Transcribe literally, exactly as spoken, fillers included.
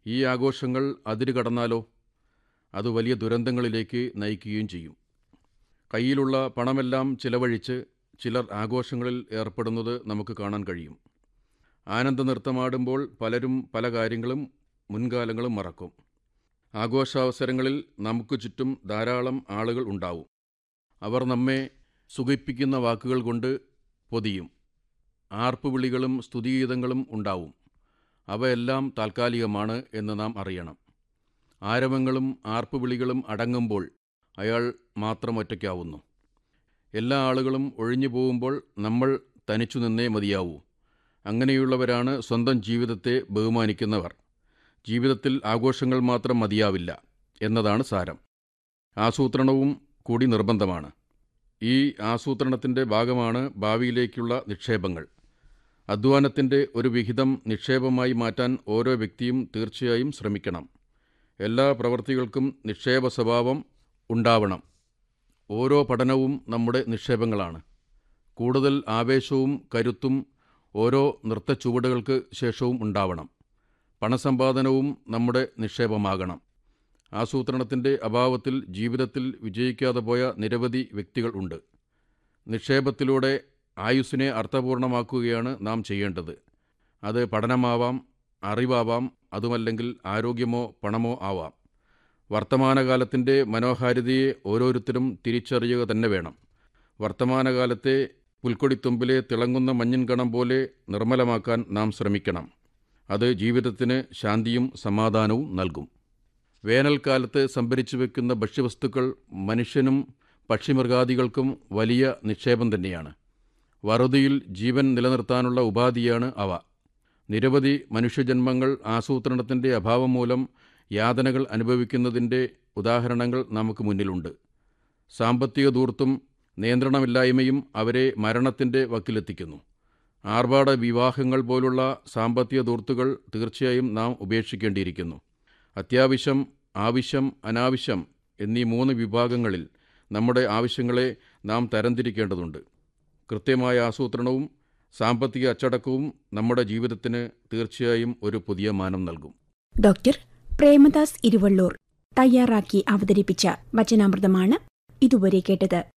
ഈ ആഘോഷങ്ങൾ അതിര് കടന്നാലോ? അത് വലിയ ദുരന്തങ്ങളിലേക്ക് നയിക്കുകയും ചെയ്യും. കയ്യിലുള്ള പണമെല്ലാം ചിലവഴിച്ച് ചിലർ ആഘോഷങ്ങളിൽ ഏർപ്പെടുന്നത് നമുക്ക് കാണാൻ കഴിയും. ആനന്ദ നൃത്തമാടുമ്പോൾ പലരും പല കാര്യങ്ങളും മുൻകാലങ്ങളും മറക്കും. ആഘോഷാവസരങ്ങളിൽ നമുക്ക് ചുറ്റും ധാരാളം ആളുകൾ ഉണ്ടാവും. അവർ നമ്മെ സുഖിപ്പിക്കുന്ന വാക്കുകൾ കൊണ്ട് പൊതിയും. ആർപ്പുവിളികളും സ്തുതിഗീതങ്ങളും ഉണ്ടാവും. അവയെല്ലാം താൽക്കാലികമാണ് എന്ന് നാം അറിയണം. ആരവങ്ങളും ആർപ്പുവിളികളും അടങ്ങുമ്പോൾ അയാൾ മാത്രം ഒറ്റയ്ക്കാവുന്നു. എല്ലാ ആളുകളും ഒഴിഞ്ഞു പോകുമ്പോൾ നമ്മൾ തനിച്ചു നിന്നേ മതിയാവൂ. അങ്ങനെയുള്ളവരാണ് സ്വന്തം ജീവിതത്തെ ബഹുമാനിക്കുന്നവർ. ജീവിതത്തിൽ ആഘോഷങ്ങൾ മാത്രം മതിയാവില്ല എന്നതാണ് സാരം. ആസൂത്രണവും കൂടി നിർബന്ധമാണ്. ഈ ആസൂത്രണത്തിൻ്റെ ഭാഗമാണ് ഭാവിയിലേക്കുള്ള നിക്ഷേപങ്ങൾ. അധ്വാനത്തിൻ്റെ ഒരു വിഹിതം നിക്ഷേപമായി മാറ്റാൻ ഓരോ വ്യക്തിയും തീർച്ചയായും ശ്രമിക്കണം. എല്ലാ പ്രവൃത്തികൾക്കും നിക്ഷേപ സ്വഭാവം ഉണ്ടാവണം. ഓരോ പഠനവും നമ്മുടെ നിക്ഷേപങ്ങളാണ്. കൂടുതൽ ആവേശവും കരുത്തും ഓരോ നൃത്തച്ചുവടുകൾക്ക് ശേഷവും ഉണ്ടാവണം. പണസമ്പാദനവും നമ്മുടെ നിക്ഷേപമാകണം. ആസൂത്രണത്തിൻ്റെ അഭാവത്തിൽ ജീവിതത്തിൽ വിജയിക്കാതെ പോയ നിരവധി വ്യക്തികൾ ഉണ്ട്. നിക്ഷേപത്തിലൂടെ ആയുസ്സിനെ അർത്ഥപൂർണമാക്കുകയാണ് നാം ചെയ്യേണ്ടത്. അത് പഠനമാവാം, അറിവാവാം, അതുമല്ലെങ്കിൽ ആരോഗ്യമോ പണമോ ആവാം. വർത്തമാനകാലത്തിൻ്റെ മനോഹാരിതയെ ഓരോരുത്തരും തിരിച്ചറിയുക തന്നെ വേണം. വർത്തമാനകാലത്തെ പുൽക്കൊടിത്തുമ്പിലെ തിളങ്ങുന്ന മഞ്ഞിൻ കണം പോലെ നിർമ്മലമാക്കാൻ നാം ശ്രമിക്കണം. അത് ജീവിതത്തിന് ശാന്തിയും സമാധാനവും നൽകും. വേനൽക്കാലത്ത് സംഭരിച്ചു വയ്ക്കുന്ന ഭക്ഷ്യവസ്തുക്കൾ മനുഷ്യനും പക്ഷിമൃഗാദികൾക്കും വലിയ നിക്ഷേപം തന്നെയാണ്. വറുതിയിൽ ജീവൻ നിലനിർത്താനുള്ള ഉപാധിയാണ് അവ. നിരവധി മനുഷ്യജന്മങ്ങൾ ആസൂത്രണത്തിൻ്റെ അഭാവം മൂലം യാതനകൾ അനുഭവിക്കുന്നതിൻ്റെ ഉദാഹരണങ്ങൾ നമുക്ക് മുന്നിലുണ്ട്. സാമ്പത്തിക ധൂർത്തും നിയന്ത്രണമില്ലായ്മയും അവരെ മരണത്തിൻ്റെ വക്കിലെത്തിക്കുന്നു. ആർഭാട വിവാഹങ്ങൾ പോലുള്ള സാമ്പത്തിക ധൂർത്തുകൾ തീർച്ചയായും നാം ഉപേക്ഷിക്കേണ്ടിയിരിക്കുന്നു. അത്യാവശ്യം, ആവശ്യം, അനാവശ്യം എന്നീ മൂന്ന് വിഭാഗങ്ങളിൽ നമ്മുടെ ആവശ്യങ്ങളെ നാം തരംതിരിക്കേണ്ടതുണ്ട്. കൃത്യമായ ആസൂത്രണവും സാമ്പത്തിക അച്ചടക്കവും നമ്മുടെ ജീവിതത്തിന് തീർച്ചയായും ഒരു പുതിയ മാനം നൽകും. ഡോക്ടർ പ്രേമദാസ് ഇരുവള്ളൂർ തയ്യാറാക്കി അവതരിപ്പിച്ച വചനാമൃതമാണ് ഇതുവരെ കേട്ടത്.